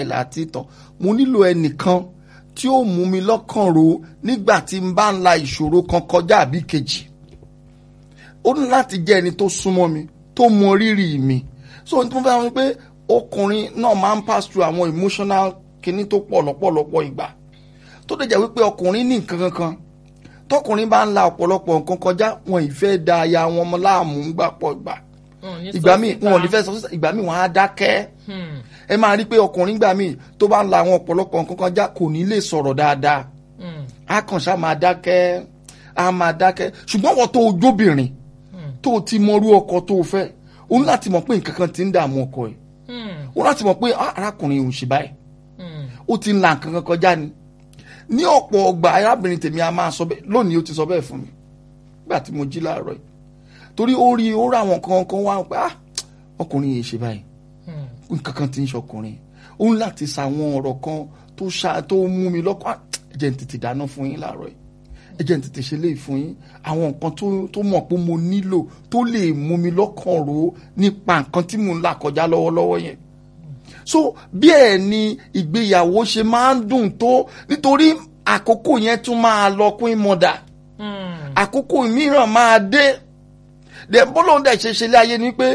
ilà àti ìtàn mo nílò ẹnìkan tí ó mú mi lọ́kàn ro nígbà tí n bá ń la ìṣòro kan kọjá àbí kejì. Ó ní láti jẹ́ ẹni tó súnmọ́ mi tó mọ rírì mi. So ohun tí mo fẹ́ wọn pé ọkùnrin náà máa ń pass through àwọn emotional kinní tó pọ̀ lọ́pọ̀lọpọ̀ ìgbà tó dẹ̀ jẹ́ wípé ọkùnrin ní nǹkan kankan tọkùnrin bá ń la ọ̀pọ̀lọpọ̀ nǹkan kọjá wọn ìfẹ́ da aya wọn mọ́ láàmú gbà pọ̀ ìgbà míì wọn ò ní fẹ́ sọ ìgbà míì wọn á dákẹ́ ẹ máa rí pé ọkùnrin gbà míì tó bá ń la àwọn ọ̀pọ̀lọpọ̀ nǹkan kọjá kò ní lè sọ̀rọ̀ dáadáa á kàn ṣá máa dákẹ́ ṣùgbọ́n wọ́n tó ojóbìnrin tó ti mọrú ọkọ tó fẹ́ o ní láti mọ̀ pé nǹkan kan ti ń dààmú ọkọ ẹ̀ o ní láti mọ̀ pé arákùnrin òun ṣe báyìí ó ti ń la nǹkan kan kọjá ni ní ọ̀pọ̀ ọgbà arábìnrin tèmi a máa sọ bẹ́ẹ̀ lónìí ó ti sọ bẹ́ẹ̀ fún mi nígbà tí mo jí láàárọ̀ yìí torí ó rà àwọn kan wá pé ọkùnrin yìí ṣe báyìí nǹkan kan ti ń ṣọkùnrin ó ní láti sàwọn ọ̀rọ̀ kan tó mú mi lọ́kàn ẹ̀jẹ̀ ń tètè dáná fún yín láàárọ̀ yìí ẹ̀jẹ̀ ń tètè ṣe léyìí fún yín àwọn nǹkan tó mọ̀ pé mo nílò tó lè mú mi lọ́kàn rò nípa nǹkan tí mò ń là kọjá lọ́wọ́lọ́wọ́ yẹn. So bí ẹ̀ ni ìgbéyàwó ṣe máa ń dùn tó nítorí àkókò yẹn tún máa lọ queen mother àkókò mìíràn máa dé dẹ̀ bọ́lọ́hún dẹ̀ ṣe lé ayé ni pé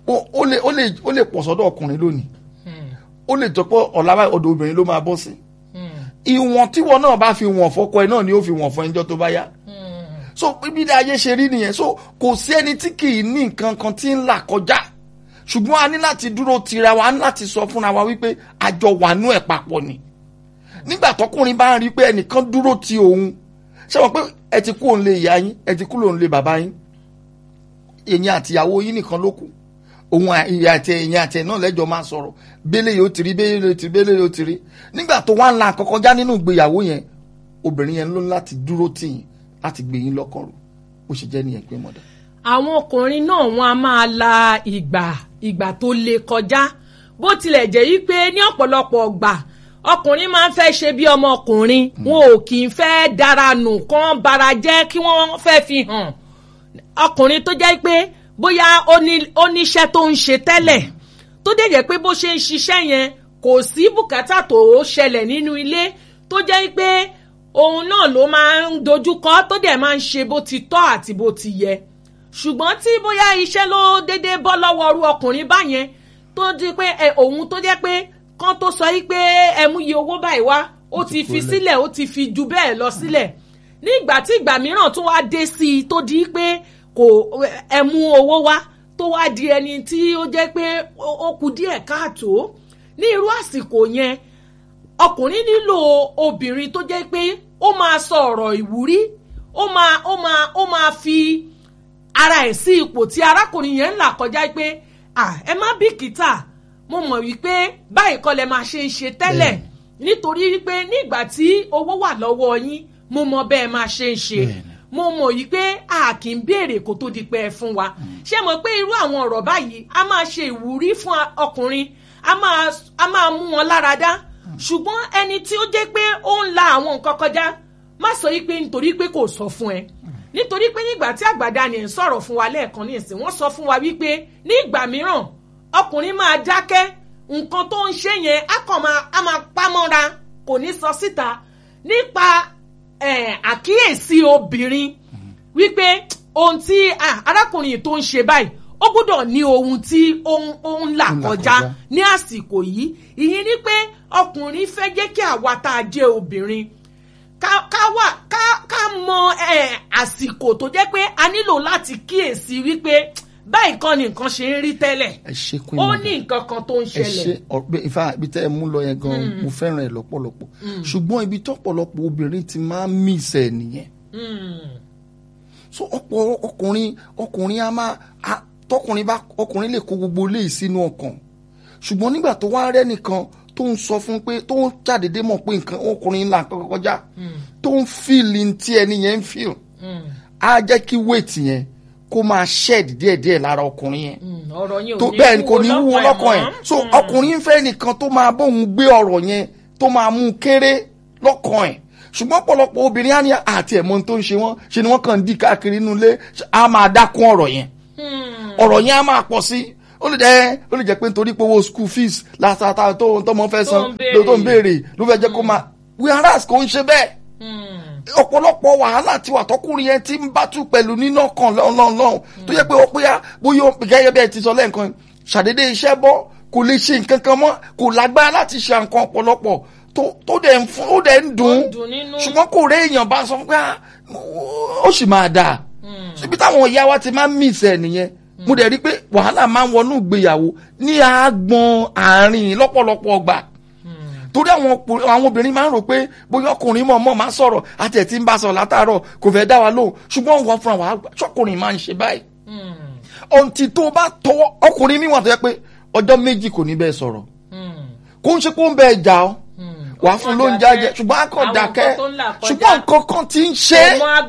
ó lè pọ̀ sọ́dọ̀ ọkùnrin lónìí ó lè jọ pé ọ̀la ọ̀dọ̀ obìnrin ló máa bọ́ sí ìwọ̀n tíwọ náà bá fi wọ̀n fọ́kọ ẹ náà ni ó fi wọ̀n fún ẹjọ́ tó bá yá so bí ayé ṣe rí nìyẹn so kò sí ẹni tí kì í ní nǹkan kan tí ń là kọjá ṣùgbọ́n a ní láti dúró tira wa a ní láti sọ fúnra wa wípé àjọ wàánú ẹ̀ papọ̀ ni nígbà tọkùnrin bá ń rí pé ẹnìkan dúró ti òun ṣé wọn pé ẹ ti kú òun lé ìyá yín ẹ ti kú lòun lé bàbá yín ẹ̀yin àtìyàwó yín nìkan ló kù òun ìyá àti ẹ̀yin àti ẹ̀ náà lẹ́jọ́ máa sọ̀rọ̀ bẹ́lẹ̀ yóò ti rí bẹ́lẹ̀ yóò ti rí nígbà tó wá ń la àkọ́kọ́ já nínú ìgbéyàwó yẹn obìnrin yẹn ló ní láti dúró tì yín láti gbé yín lọ́kàn rò ó ṣe jẹ́ nìyẹn pé mọ̀dá. àwọn ọkùnrin náà wọn a máa la ìgbà tó le kọjá bó tilẹ̀ jẹ́ yí pé ní ọ̀pọ̀lọpọ̀ ọgbà ọkùnrin máa ń fẹ́ ṣe bí ọmọkùnrin wọn ò kì í fẹ́ dára nù kán bara jẹ́ kí wọ́n fẹ́ fi hàn ọkùnrin tó jẹ́ pé bóyá ó níṣẹ́ tó ń ṣe tẹ́lẹ̀ tó dẹ̀ jẹ́ pé bó ṣe ń ṣiṣẹ́ yẹn kò sí bùkátà tó ṣẹlẹ̀ nínú ilé tó jẹ́ pé òun náà ló máa ń dojúkọ tó dẹ̀ máa ń ṣe bó ti tọ́ àti bó ti yẹ ṣùgbọ́n tí bóyá iṣẹ́ ló déédéé bọ́ lọ́wọ́ ọrú ọkùnrin báyẹn tó di pé òun tó jẹ́ pé kán tó sọ yí pé ẹ mú iye owó báyìí wá ó ti fi sílẹ̀ ó ti fi ju bẹ́ẹ̀ lọ sílẹ̀ ní ìgbà tí ìgbà mìíràn tún wá dé sí i tó di pé kò ẹ mú owó wá tó wá di ẹni tí ó jẹ́ pé ó kù díẹ̀ káàtó ní irú àsìkò yẹn ọkùnrin nílò obìnrin tó jẹ́ pé ó máa sọ ọ̀rọ̀ ìwúrí ó máa fi ara ẹ̀ sí ipò tí arákùnrin yẹn ń là kọjá pé ẹ má bìkítà mo mọ̀ wípé báyìí kọ́ lẹ máa ṣe ń ṣe tẹ́lẹ̀ nítorí wípé nígbà tí owó wà lọ́wọ́ yín mo mọ̀ bẹ́ẹ̀ máa ṣe ń ṣe mo mọ̀ yìí pé a kì í béèrè kó tó di pé ẹ fún wa ṣé mọ̀ pé irú àwọn ọ̀rọ̀ báyìí a máa ṣe ìwúrí fún ọkùnrin a máa mú wọn lára dá ṣùgbọ́n ẹni tí ó jẹ́ pé ó ń la àwọn nǹkan kọjá má sọ yìí pé nítorí pé kò sọ fún ẹ nítorí pé nígbà tí àgbàdá ni ń sọ̀rọ̀ fún wa lẹ́ẹ̀kan ní ìsìn wọ́n sọ fún wa wípé ní ìgbà mìíràn ọkùnrin máa dákẹ́ nǹkan tó ń ṣe yẹn á máa pamọ́ra kò ní sọ síta nípa àkíyèsí obìnrin wípé ohun tí arákùnrin tó ń ṣe báyìí ó gbọ́dọ̀ ní ohun tí ó ń là kọjá ní àsìkò yìí ìyẹn ni pé ọkùnrin fẹ́ jẹ́ kí àwa tá a jẹ́ obìnrin ká mọ àsìkò tó jẹ́ pé a nílò láti kíyèsí wípé báyìí kan ni nǹkan ṣe ń rí tẹ́lẹ̀ ó ní nǹkan kan tó ń ṣẹlẹ̀. ìfà ibi tẹ́ ẹ mú lọ yẹn gan mo fẹ́ràn ẹ lọ́pọ̀lọpọ̀ ṣùgbọ́n ibi tọ́pọ̀lọpọ̀ obìnrin ti máa ń mí ìṣẹ̀ nìyẹn. so ọkùnrin a máa ọkùnrin lè kó gbogbo eléyìí sínú ọkàn ṣùgbọ́n nígbà tó wá rẹ́ nìkan tó ń sọ fún pé tó ń ṣàdédé mọ̀ pé nǹkan ọkùnrin ńlá nǹkan kọjá tó ń fíìlì tí ẹni yẹn ń fíìl á jẹ́ kí wéètì yẹn kó máa shed díẹ̀díẹ̀ lára ọkùnrin yẹn tó bẹ́ẹ̀ ni kò ní wúwo lọ́kàn yẹn so ọkùnrin ń fẹ́ nìkan tó máa bóun gbé ọ̀rọ̀ yẹn tó máa mú kéré lọ́kàn ẹ̀ ṣùgbọ́n ọ̀pọ̀lọpọ̀ obìnrin á ní àti ẹ̀mọ́ tó ń ṣe wọ́n ṣe ni wọ́n kàn ń dì káàkiri inú ilé á máa dákún ọ̀rọ̀ yẹn á máa pọ̀ sí ó lè jẹ́ pé nítorí pé owó school fees lásàtà tó mọ fẹ́ san tó ń béèrè ló fẹ́ jẹ́ kó máa whereas kò ń ṣe bẹ́ẹ̀. ọ̀pọ̀lọpọ̀ wàhálà tí wà tọkùnrin yẹn ti ń bá tú pẹ̀lú nínú ọkàn lọ́nlọ́n tó yẹ pé ó pé bóyá gẹ́gẹ́ bí ẹ ti sọ lẹ́ẹ̀kan ṣàdédé iṣẹ́ bọ́ kò lè ṣe nǹkan kan mọ́ kò lágbára láti ṣe nǹkan ọ̀pọ̀lọpọ̀ tó dẹ̀ ń dùn ṣùgbọ́n kò rí èèyàn bá sọ pé ó sì máa dáa síbi táwọn ìyá wa ti máa ń mìs ẹ̀ nìyẹn mo dẹ̀ rí pé wàhálà máa ń wọnú ìgbéyàwó ní àgbọn àárín lọ́pọ̀lọpọ̀ ọgbà torí àwọn obìnrin máa ń rò pé bóyá ọkùnrin mọ̀ máa sọ̀rọ̀ àti ẹ̀ tí ń bá sọ̀rọ̀ látàárọ̀ kò fẹ́ dá wa lóhùn ṣùgbọ́n wọ́n fúnra wa ṣọkùnrin máa ń ṣe báyìí ọ̀ǹtì tó bá tọwọ́ ọkùnrin mi wà tó yẹ pé ọjọ́ méjì kò ní bẹ́ẹ̀ sọ̀rọ̀ kó ń ṣe kó ń bẹ́ẹ̀ jà ọ́ wàá fún lóúnjẹ ajẹ ṣùgbọ́n akọ̀ dákẹ́ ṣùgbọ́n nǹkan kan ti ń ṣe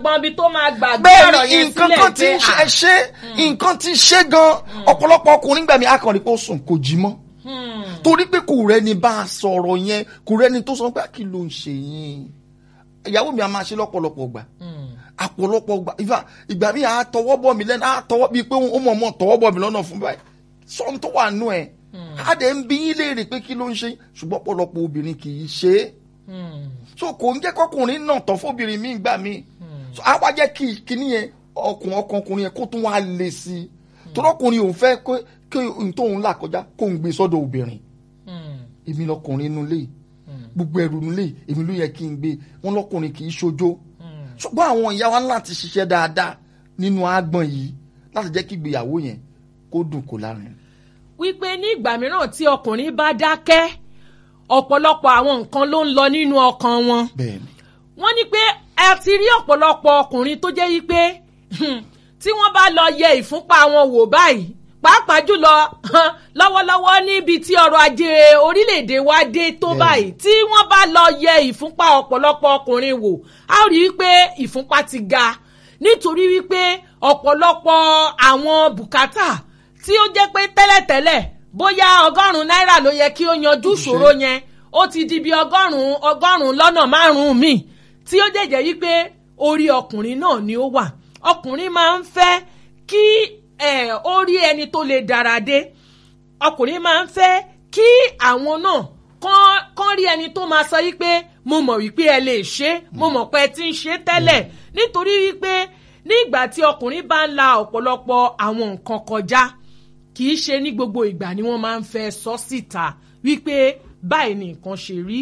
bẹ́ẹ̀ ni nǹkan kan ti ń ṣe nǹkan ti ṣe gan ọ̀pọ̀lọpọ̀ ọkùnrin gbàmí akọ̀rin kó sùn kò jí mọ́ torí pé kò rẹ́ni bá a sọ̀rọ̀ yẹn kò rẹ́ni tó sọ pé kí ló ń ṣe yín ìyàwó mi a máa ṣe lọ́pọ̀lọpọ̀ gbà àpọ̀lọpọ̀ gbà ìgbà mi à á tọwọ́ bọ̀ mí lẹ́nu à á tọwọ́ bíi pé ó mọ̀ tọwọ́ bọ̀ mí lọ́nà fún báyìí sọ́n tó wà nú ẹ̀ á dẹ̀ ń bí yín léèrè pé kí ló ń ṣe ṣùgbọ́n ọ̀pọ̀lọpọ̀ obìnrin kì í ṣe é so kò ń jẹ́ kọkùnrin náà tọ́ fóbìnrin mi gbà mí so á wá jẹ́ kí kíní yẹn ọkùnrin yẹn kó tún wá lé sí i torọ́kùnrin òun fẹ́ kí n tóun là kọjá kó ń gbé sọ́dọ̀ obìnrin èmi lọkùnrin nulẹ̀ gbogbo ẹrù nulẹ̀ èmi ló yẹ kí n gbé wọn lọkùnrin kì í ṣojo ṣùgbọ́n àwọn ìyá wa láti ṣiṣẹ́ dáadáa nínú agbọ̀n yìí láti jẹ́ kí ìgbéyàwó yẹn kó dùn kó lárin. wípé ní ìgbà mìíràn tí ọkùnrin bá dákẹ́ ọ̀pọ̀lọpọ̀ àwọn nǹkan ló ń lọ nínú ọkàn wọn. wọ́n ní pé ẹ ti rí ọ̀pọ̀lọpọ̀ ọkùnrin tó jẹ́ wípé tí wọ́n bá lọ yẹ ìfúnpá wọn wò báyìí pàápàá jùlọ lọ́wọ́lọ́wọ́ níbi tí ọrọ̀ ajé orílẹ̀-èdè wa dé tó báyìí tí wọ́n bá lọ yẹ ìfúnpá ọ̀pọ̀lọpọ̀ ọkùnrin wò á rí i pé ìfúnpá ti ga nítorí wípé ọ̀pọ̀lọpọ̀ àwọn bùkátà tí ó jẹ́ pé tẹ́lẹ̀tẹ́lẹ̀ bóyá 100 náírà ló yẹ kí ó yanjú ìṣòro yẹn ó ti di bí 100 lọ́nà 5 míì tí ó jẹ́jẹ́ wípé orí ọkùnrin náà ni ó wà ọkùnrin máa ń fẹ́ kí ó rí ẹni tó lè dára dé ọkùnrin máa ń fẹ́ kí àwọn náà kán rí ẹni tó máa sọ wípé mo mọ̀ wípé ẹ lè ṣe mo mọ̀ pé ẹ ti ń ṣe tẹ́lẹ̀ nítorí wípé nígbà tí ọkùnrin bá ń la ọ̀pọ̀lọpọ̀ àwọn nǹkan kọjá kì í ṣe ní gbogbo ìgbà ni wọ́n máa ń fẹ́ sọ síta wípé báyìí ni nǹkan ṣe rí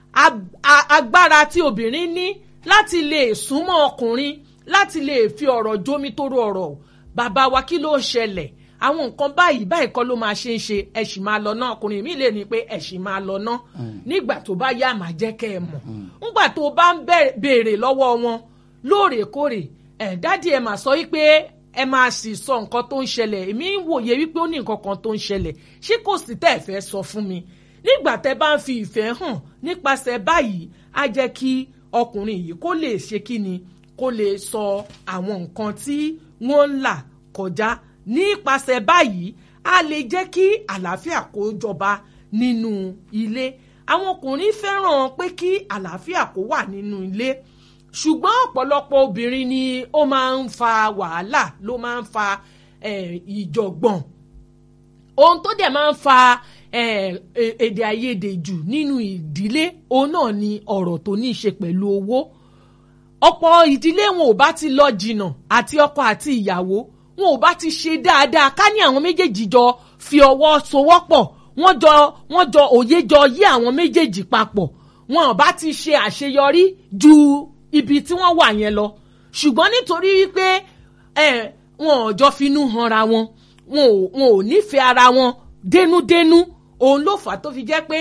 agbára tí obìnrin ní láti lè súnmọ́ ọkùnrin láti lè fi ọ̀rọ̀ jómi tóró ọ̀rọ̀ bàbá wa kí ló ṣẹlẹ̀ àwọn nǹkan báyìí kọ́ ló máa ṣe ń ṣe ẹ sì máa lọ náà ọkùnrin mi lè ní pé ẹ sì máa lọ náà nígbà tó bá yá màá jẹ́ kẹ́ ẹ mọ̀ nígbà tó bá ń béèrè lọ́wọ́ wọn lóòrèkóòrè dádì ẹ máa sọ wípé ẹ máa sì sọ nǹkan tó ń ṣẹlẹ̀ èmi ń wòye wípé ó ní nǹkan kan tó ń ṣẹlẹ̀ ṣé kò sí tẹ́ ẹ fẹ́ sọ fún mi nígbà tẹ́ bá ń fi ìfẹ́ hàn nípasẹ̀ báyìí á jẹ́ kí ọkùnrin yìí kó lè ṣe kí ni kó lè sọ àwọn nǹkan tí wọ́n ń là kọjá nípasẹ̀ báyìí a lè jẹ́ kí àlàáfíà kó jọba nínú ilé àwọn ọkùnrin fẹ́ràn pé kí àlàáfíà kó wà nínú ilé ṣùgbọ́n ọ̀pọ̀lọpọ̀ obìnrin ni ó máa ń fa wàhálà ló máa ń fa ìjọ̀gbọ̀n ohun tó dẹ̀ máa ń fa èdè àìyedè jù nínú ìdílé òun náà ni ọ̀rọ̀ tó ní í ṣe pẹ̀lú owó ọ̀pọ̀ ìdílé wọn ò bá ti lọ jìnnà àti ọkọ àti ìyàwó wọn ò bá ti ṣe dáadáa ká ní àwọn méjèèjì jọ fi ọwọ́ sowọ́pọ̀ wọ́n jọ òye jọ yí àwọn méjèèjì papọ̀ wọn ò bá ti ṣe àṣeyọrí ju ibi tí wọ́n wà yẹn lọ ṣùgbọ́n nítorí wípé wọn ò jọ finú hanra wọn ò nífẹ̀ẹ́ ara wọn dénúdénú òun ló fà tó fi jẹ́ pé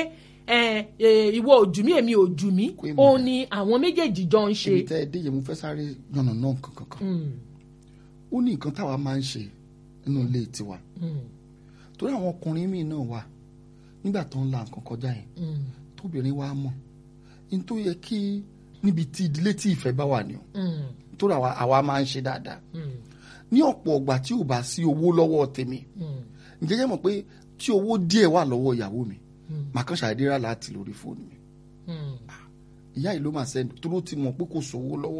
ìwọ ojú mi èmi ojú mi òun ni àwọn méjèèjì jọ ń ṣe. èmi tẹ́ ẹ dé yẹn mo fẹ́ sáré yànnà náà kankan ó ní nǹkan táwa máa ń ṣe nínú ilé tiwa torí àwọn ọkùnrin míì náà wà nígbà tó ń la nǹkan kọjá yẹn tóbìnrin wa mọ̀ ní tó yẹ kí níbi tí ìdílé tí ìfẹ́ bá wà ní o torí àwa máa ń ṣe dáadáa ní ọ̀pọ̀ ọgbà tí ò bá sí owó lọ́wọ́ tèmi ǹjẹ́ jẹ́ mọ̀ pé tí owó díẹ̀ wà lọ́wọ́ ìyàwó mi màá kàn ṣàdéra láti lórí fóònù mi ìyá yìí ló máa sẹ́ni tó ló ti mọ̀ pé kò sówó lọ́wọ́ mi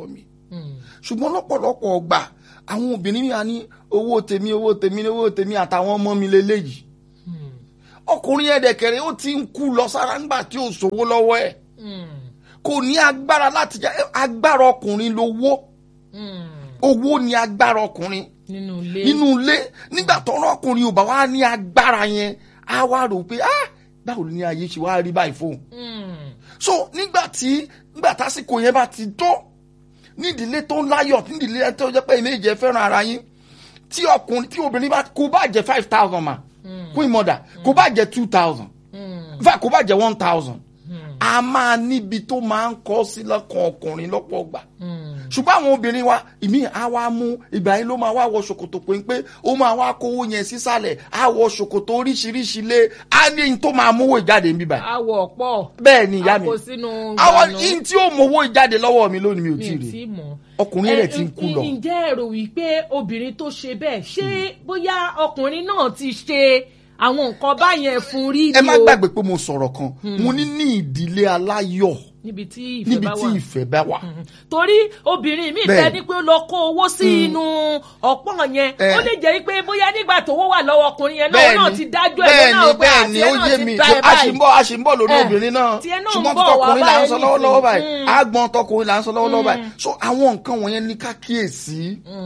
ṣùgbọ́n lọ́pọ̀lọpọ̀ ọgbà àwọn obìnrin mi à ní owó tèmi àtàwọn ọmọ mi lélẹ́yìí ọkùnrin ẹ̀dẹ̀kẹ̀rẹ̀ ó ti ń kú lọ sára nígbà tí ó sówó lọ́wọ́ ẹ̀ kò ní agbára láti jẹ agbára ọkùnrin lówó owó ni agbára ọkùnrin nínú ilé nígbà tó ọkùnrin ò bá wá ní agbára yẹn á wá rò pé báwo ni ayé ṣe wá rí báyìí fóun so nígbà tásìkò yẹn bá ti tó nídìílé tó ń láyọ̀ nídìílé tó jẹ́ pé ìméjì fẹ́ràn ara yín tí obìnrin bá kó bá jẹ́ 5,000 mà queen mother kó bá jẹ́ 2,000 kó bá jẹ́ 1,000 a máa níbi tó máa ń kọ́ sí lọ́kàn ọkùnrin lọ́pọ̀ gbà ṣùgbọ́n àwọn obìnrin wa ìmí á wá mú ìgbà yín ló máa wá wọ ṣòkòtò péńpé ó máa wá kówó yẹn sísàlẹ̀ á wọ ṣòkòtò oríṣiríṣi lé á ní tó máa mówó ìjáde níbí báyìí. àwọ̀ pọ̀ bẹ́ẹ̀ ni ìyá mi àpò sínú àwọn yín tí ó mówó ìjáde lọ́wọ́ mi lónìí mi ò tí ì rí ọkùnrin rẹ̀ ti ń kú lọ. ǹjẹ́ ẹ rò wípé obìnrin tó ṣe bẹ́ẹ̀ ṣé bóyá ọkùnrin náà ti ṣe àwọn nǹkan báyẹn fún rí ni o. ẹ má gbàgbé pé mo sọ̀rọ̀ kan mo ní ìdílé aláyọ̀ níbi tí ìfẹ́ bá wà. torí obìnrin mi fẹ́ ní pé ó lọ kó owó sí inú ọ̀pọ̀ yẹn ó lè jẹ́ pé bóyá nígbà tówó wà lọ́wọ́ ọkùnrin yẹn náà ti dájú ẹ̀ náà pé àti ẹ̀ náà ti gbà ẹ̀ báyìí. a ṣì ń bọ̀ lórí obìnrin náà ṣùgbọ́n tọkùnrin là ń sọ lọ́wọ́lọ́wọ́ báyìí àgbọn tọkùnrin là ń sọ lọ́wọ́lọ́wọ́ báyìí so àwọn nǹkan wọ̀nyẹn ní ká kíyèsí.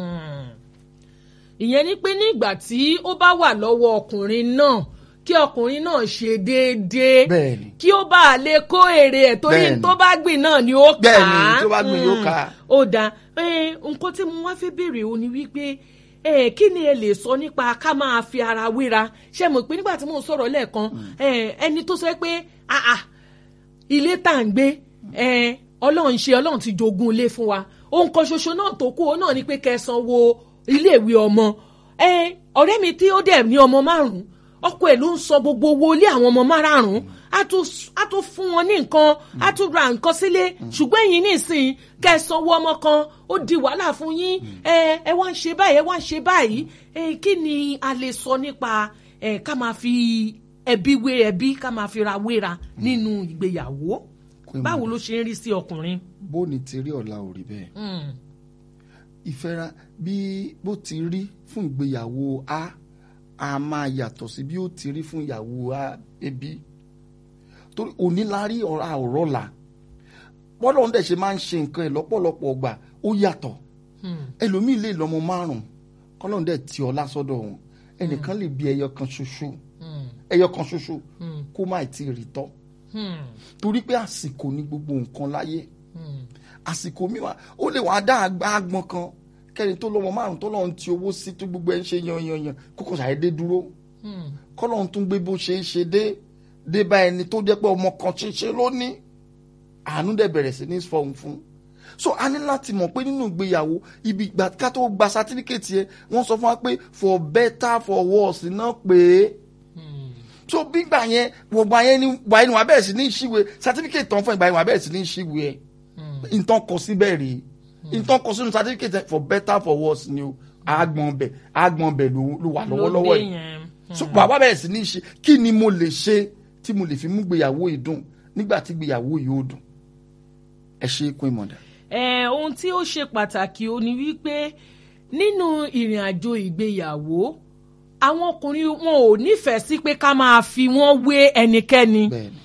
ìyẹn ni pé nígbà tí ó bá wà lọ́wọ́ ọkùnrin náà kí ọkùnrin náà ṣe déédéé kí ó bá lè kó èrè ẹ̀ torí tó bá gbìn náà ni ó kà á. bẹ́ẹ̀ni tó bá gbìn yóò kà á. ó dáa nǹkan tí mo wá fẹ́ béèrè o ni wípé kí ni ẹ lè sọ nípa ká máa fi ara wéra ṣé mo pé nígbà tí mò ń sọ̀rọ̀ lẹ́ẹ̀kan ẹni tó sọ pé ilé tá à ń gbé ọlọ́run ti jogún ilé fún wa ohun kan ṣoṣo náà tó kù ó náà ni pé kẹsàn wo iléèwé ọmọ ọ̀rẹ́ mi tí ó dẹ̀ ní ọmọ 5 ọkọ ẹ̀ ló ń sọ gbogbo owó ilé àwọn ọmọ 5 á tún fún wọn ní nǹkan á tún ra nǹkan sílé ṣùgbọ́n ẹ̀yin nísìnyí kẹsànwó ọmọ kan ó di wàhálà fún yín ẹ wá ń ṣe báyìí kí ni a lè sọ nípa ká máa fi ẹbí wé ẹbí ká máa fi ra wéra nínú ìgbéyàwó báwo ló ṣe ń rí sí ọkùnrin. bó ni ti rí ọ̀la ò rí bẹ́ẹ̀ ìfẹ́ra bí bó ti rí fún ìgbéyàwó a máa yàtọ̀ sí bí ó ti rí fún ìyàwó ẹbí torí onílárí ọ̀rọ̀ la bọ́lá ń dẹ̀ ṣe máa ń ṣe nǹkan ẹ̀ lọ́pọ̀lọpọ̀ ọgbà ó yàtọ̀ ẹlòmíì lè lọ́mọ 5 kọ́lọ́n dẹ̀ tí ọ lásọ́dọ̀ wọn ẹnìkan lè bí ẹyọ kan ṣoṣo kó má tí ì rí tọ́ torí pé àsìkò ní gbogbo nǹkan láyé àsìkò mi wà ó lè wàá dá agbọn kan kẹ́ni tó lọ́mọ 5 tó lọ́n ti owó sí tó gbogbo ẹ̀ ń ṣe yan kókò ṣàyẹ̀dé dúró kọ́lọ́n tún gbé bó ṣe é ṣe dé bá ẹni tó jẹ́ pé ọmọ kan ṣe ló ní àánú dẹ̀ bẹ̀rẹ̀ sí ní fọhùn fún so a ní láti mọ̀ pé nínú ìgbéyàwó ibi ìgbà ká tó gba sátífíkẹ́tì yẹn wọ́n sọ fún wa pé for better for worse náà pé so bí gbà yẹn gbogbo yẹn ni wà ní wà bẹ̀rẹ̀ sí ní ìṣíwèé sátífíkẹ́tì tán fún ìgbà yẹn wà bẹ̀rẹ̀ sí ní ìṣíwèé ẹ̀ nǹkan kọ síbẹ̀ rèé nǹkan kọ sínú sátífíkẹ́tì for better for worse ni o àgbọn bẹ̀ ló wà lọ́wọ́lọ́wọ́ yìí so bàbá bẹ̀rẹ̀ sí ní ìṣe kí ni mo lè ṣe tí mo lè fi mú gbéyàwó ìdùn nígbà tí gbéyàwó yìí ó dùn ẹ ṣe kún ìmọ̀dà. ohun tí ó ṣe pàtàkì ó ní wípé nínú ìrìn àjò ìgbéyàwó àwọn ọkùnrin wọn ò nífẹ̀ẹ́ sí pé ká máa fi wọ́n wé ẹnikẹ́ni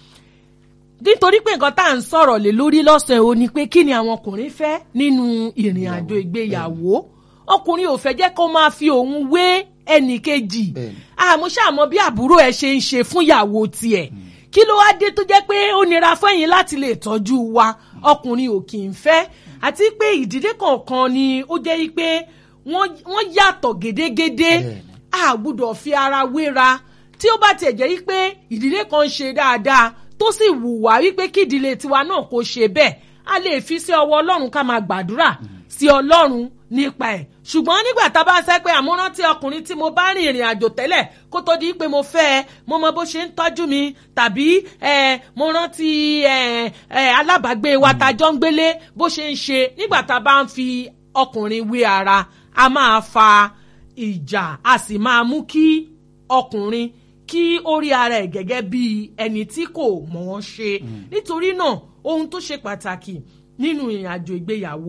nítorí pé nǹkan tá à ń sọ̀rọ̀ lé lórí lọ́sẹ̀ o ni pé kí ni àwọn ọkùnrin fẹ́ nínú ìrìn àjò ìgbéyàwó ọkùnrin ò fẹ́ jẹ́ kó máa fi òun wé ẹnìkejì àmọ́ ṣàmọ́ bí àbúrò ẹ̀ ṣe ń ṣe fún ìyàwó tiẹ̀ kí ló wá dé tó jẹ́ pé ó nira fẹ́yìn láti lè tọ́jú wa ọkùnrin ò kì í fẹ́ àti pé ìdílé kọ̀ọ̀kan ni ó jẹ́ pé wọ́n yàtọ̀ gédégédé a gbọ́dọ̀ fi ara wéra tí ó bá tiẹ̀ jẹ́ pé ìdílé kan ṣe dáadáa tó sì wù wá wípé kí ìdílé tiwa náà kó ṣe bẹ́ẹ̀ a lè fi sí ọwọ́ Ọlọ́run ká máa gbàdúrà sí Ọlọ́run nípa ẹ̀ ṣùgbọ́n nígbà tá a bá ṣe pé àmọ́ rántí ọkùnrin tí mo bá rìn ìrìn àjò tẹ́lẹ̀ kó tó di pé mo fẹ́ ẹ mo mọ bó ṣe ń tọ́jú mi tàbí mo rántí alábàágbé wa tá a jọ ń gbélé bó ṣe ń ṣe nígbà tá a bá ń fi ọkùnrin wé ara a máa fa ìjà a sì máa mú kí ọkùnrin kí ó rí ara ẹ̀ gẹ́gẹ́ bí ẹni tí kò mọ̀ ọ́n ṣe nítorí náà ohun tó ṣe pàtàkì nínú ìrìn àjò ìgbéyàwó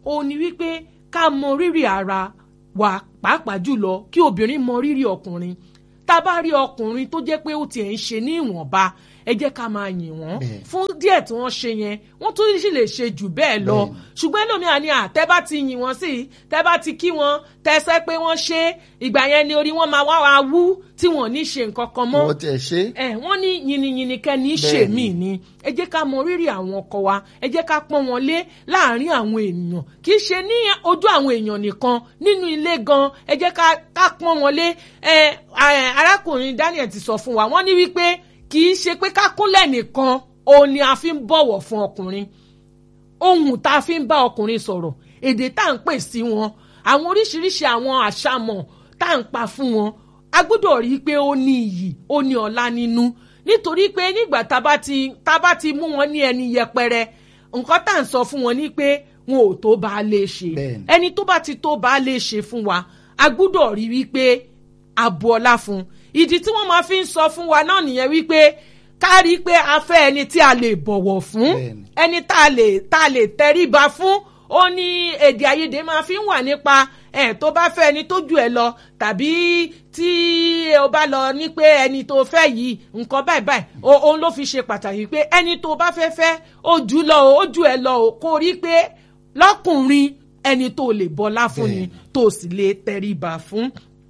òun ni wípé ká mọ rírì ara wa pàápàá jùlọ kí obìnrin mọ rírì ọkùnrin. Tá a bá rí ọkùnrin tó jẹ́ pé ó tiẹ̀ ń ṣe ní ìwọ̀nba, ẹ jẹ́ ká máa yìn wọ́n fún díẹ̀ tí wọ́n ṣe yẹn. Wọ́n tún sì lè ṣe jù bẹ́ẹ̀ lọ. Ṣùgbọ́n ẹlòmíà ni tẹ́ bá ti yìn wọ́n sí, tẹ́ bá ti kí wọn, tẹ́ sẹ́ pé wọ́n ṣe, ìgbà yẹn ni orí wọn máa wá wú tí wọ́n ní ṣe nǹkan kan mọ́. wọ́n tẹ̀ ṣe. Wọ́n ní yìnyínyìnyín kẹ́ni ṣe mí ni. Ẹ jẹ́ ká mọ rírì àwọn ọkọ wa, ẹ jẹ́ ká pọ́n wọn lé láàárín àwọn ènìyàn, kì í ṣe ní ojú àwọn èèyàn nìkan, nínú ilé gan. Ẹ jẹ́ ká pọ́n wọn lé. Arákùnrin Daniel ti sọ fún wa, wọ́n ní wípé kì í ṣe pé ká kúnlẹ̀ nìkan òun ni a fi ń bọ̀wọ̀ fún ọkùnrin. Ohun tá a fi ń bá ọkùnrin sọ̀rọ̀, èdè tá à ń pè sí wọn, àwọn oríṣiríṣi àwọn àṣàmọ̀ tá à ń pa fún wọn, a gbọ́dọ̀ rí i pé ó ní iyì, ó ní ọlá nínú. Nítorí pé nígbà tá a bá ti mú wọn ní ẹni yẹpẹrẹ, nǹkan tá à ń sọ fún wọn ni pé wọn ò tó bá a lè ṣe. Ẹni tó bá ti tó bá a lè ṣe fún wa, a gbọ́dọ̀ rí wípé a bu ọlá fún. Ìdí tí wọ́n máa fi ń sọ fún wa náà nìyẹn wípé ká rí i pé a fẹ́ ẹni tí a lè bọ̀wọ̀ fún, ẹni tá a lè tẹríba fún. Ó ní èdè àìyedè máa fi ń wà nípa tó bá fẹ́ ẹni tó jù ẹ lọ, tàbí tí o bá lọ ní pé ẹni tó fẹ́ yìí nǹkan báyìí báyìí. Òun ló fi ṣe pàtàkì pé ẹni tó bá fẹ́ ó jù lọ ó jù ẹ lọ kó rí pé lọ́kùnrin ẹni tó lè bọlá fún ni, tó sì lè tẹríba fún.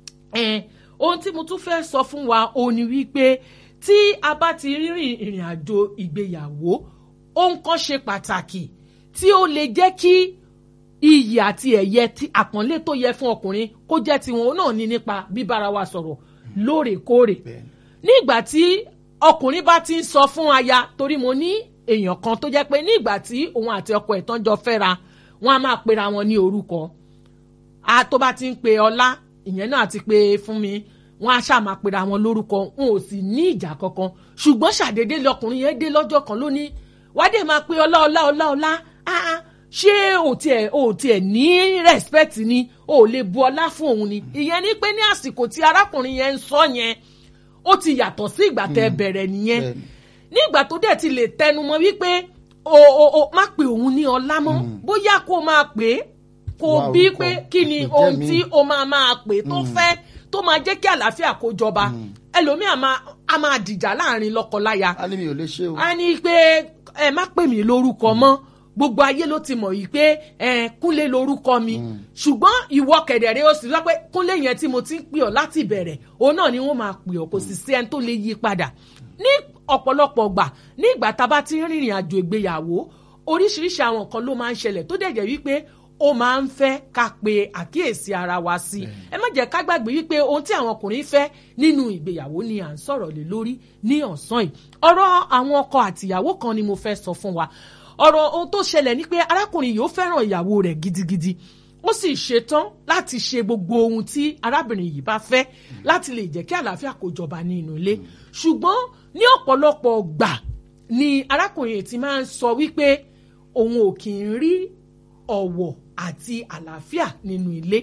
Ohun tí mo tún fẹ́ sọ fún wa òun ni wípé tí a bá ti rìnrìn ìrìn àjò ìgbéyàwó, ohun kan ṣe pàtàkì tí ó lè jẹ́ kí iyì àti ẹ̀yẹ tí àpọ́nlé tó yẹ fún ọkùnrin kó jẹ́ tiwọn náà ní nípa bíbára wa sọ̀rọ̀ lóòrèkóòrè. Nígbà tí ọkùnrin bá ti ń sọ fún aya, torí mo ní èèyàn kan tó jẹ́ pé nígbà tí òun àti ọkọ ẹ̀ tán jọ fẹ́ra, wọ́n á máa pera wọn ní orúkọ. Tó bá ti ń pe Ọlá, ìyẹn náà ti pé fún mi, wọ́n á ṣáà máa pera wọn lórúkọ, wọn ò sì ní ìjà kankan. Ṣùgbọ́n ṣàdédé lọkùnrin yẹn dé lọ́jọ́ kan lónìí, wádé máa pe Ọlá Ọlá Ọlá Ọlá. Ṣé o tiẹ̀ ní respect ni, o lè bu ọlá fún òun ni? Ìyẹn ni pé ní àsìkò tí arákùnrin yẹn ń sọ yẹn, ó ti yàtọ̀ sí ìgbà tẹ́ bẹ̀rẹ̀ nìyẹn. Nígbà tó dẹ̀ ti lè tẹnumọ́ wípé o má pe òun ní ọlá mọ́, bóyá kó máa pè é, kó bí pé kí ni ohun tí o máa pè tó fẹ́ tó máa jẹ́ kí àlàáfíà kó jọba. Ẹlòmíà a máa dìjà láàrin lọ́kọláya. A ní mi ò lè ṣe o. A ní pé ẹ má pè mí lórúkọ mọ́, gbogbo ayé ló ti mọ̀ yìí pé Kúnlé lórúkọ mi. Ṣùgbọ́n ìwọ kẹ̀dẹ̀rẹ́ ó sì sọ pé Kúnlé yẹn tí mo ti ń pè ọ́ láti ìbẹ̀rẹ̀, òun náà ni wọ́n máa pè ọ́, kò sì sí ẹni tó lè yí padà. Ní ọ̀pọ̀lọpọ̀ gbà, ní ìgbà tá a bá ti ń rìnrìn àjò ìgbéyàwó, oríṣiríṣi àwọn nǹkan ló máa ń ṣẹlẹ̀ tó dẹ̀ jẹ́ wípé ó máa ń fẹ́ ká pe àkíyèsí ara wa sí. Ẹ má jẹ́ ká gbàgbé wípé ohun tí àwọn ọkùnrin fẹ́ nínú ìgbéyàwó ni à ń sọ̀rọ̀ lé lórí ní ọ̀sán yìí. Ọ̀rọ̀ àwọn ọkọ àtìyàwó kan ni mo fẹ́ sọ fún wa. Ọ̀rọ̀ ohun tó ṣẹlẹ̀ ni pé arákùnrin yìí ó fẹ́ràn ìyàwó rẹ̀ gidigidi, ó sì ṣetán láti ṣe gbogbo ohun tí arábìnrin yìí bá fẹ́ láti lè jẹ́ kí àlàáfíà kó jọba ní inú ilé. Ṣùgbọ́n ní ọ̀pọ̀lọpọ̀ gbà ni arákùnrin yìí ti máa ń sọ wípé òun ò kì í rí ọ̀wọ̀ àti àlàáfíà nínú ilé.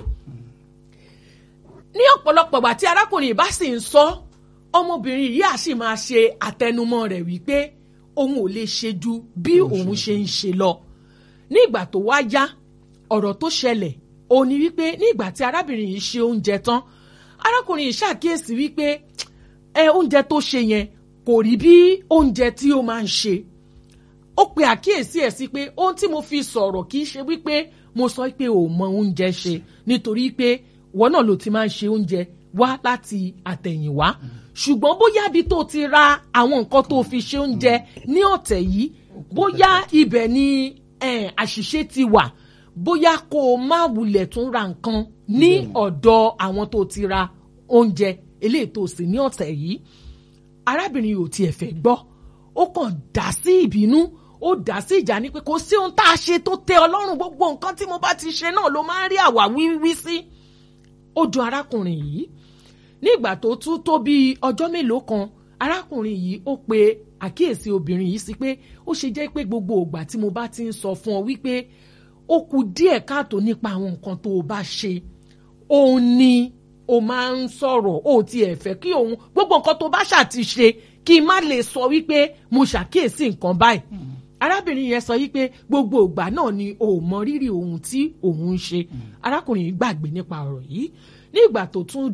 Ní ọ̀pọ̀lọpọ̀ gbà tí arákùnrin yìí bá sì ń sọ, ọmọbìnrin yìí á sì máa ṣe àtẹnumọ́ rẹ̀ wípé òun ò lè ṣe ju bí òun ṣe ń ṣe lọ. Ní ìgbà tó wá yá, ọ̀rọ̀ tó ṣẹlẹ̀ òun ni wípé ní ìgbà tí arábìnrin yìí ṣe oúnjẹ tán, arákùnrin yìí ṣàkíyèsí wípé oúnjẹ tó ṣe yẹn kò rí bí oúnjẹ tí ó máa ń ṣe. Ó pe àkíyèsí ẹ̀ sí pé ohun tí mo fi sọ̀rọ̀ kì í ṣe wípé mo sọ pé ò mọ oúnjẹ ṣe, nítorí pé wọ́n náà ló ti máa ń ṣe oúnjẹ wá láti àtẹ̀yìnwá. Ṣùgbọ́n bóyá bí tó ti ra àwọn nǹkan tó fi ṣe oúnjẹ ní ọ̀tẹ̀ yìí, bóyá ibẹ̀ ni àṣìṣe ti wà, bóyá kó o má wulẹ̀ tún ra nǹkan ní ọ̀dọ̀ àwọn tó ti ra oúnjẹ eléyìí tó sì ní ọ̀tẹ̀ yìí. Arábìnrin yóò tiẹ̀ fẹ́ gbọ́, ó kàn dá sí ìbínú, ó dá sí ìjà ní pé kò sí ohun tá a ṣe tó tẹ́ Ọlọ́run, gbogbo nǹkan tí mo bá ti ṣe náà ló máa ń rí àwáwí wí sí. Ó dùn arákùnrin yìí. Nígbà tó tún tó bí ọjọ́ mélòó kan, arákùnrin yìí ó pe àkíyèsí obìnrin yìí sí pé ó ṣe jẹ́ pé gbogbo ìgbà tí mo bá ti ń sọ fún ọ wípé ó kù díẹ̀ káàtó nípa àwọn nǹkan tó o bá ṣe, òun ni o máa ń sọ̀rọ̀, ó ti ẹ̀ fẹ́ kí òun gbogbo nǹkan tó bá ṣàti ṣe kí n má lè sọ wípé mo ṣàkíyèsí nǹkan báyìí. arábìnrin yẹn sọ yí pé gbogbo ìgbà náà ni ò mọ rírì ohun tí òun ń ṣe. arákùnrin yìí gbàgbé nípa ọ̀rọ̀ yìí ní ìgbà tó tún